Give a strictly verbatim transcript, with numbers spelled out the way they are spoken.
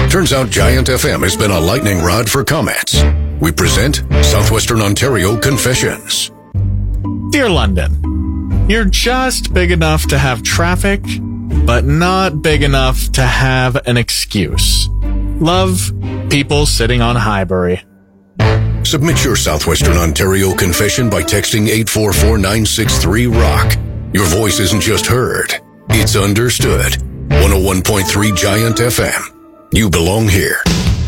Turns out Giant F M has been a lightning rod for comments. We present Southwestern Ontario Confessions. Dear London, you're just big enough to have traffic, but not big enough to have an excuse. Love, people sitting on Highbury. Submit your Southwestern Ontario confession by texting eight four four nine six three rock. Your voice isn't just heard, it's understood. one oh one point three Giant F M. You belong here.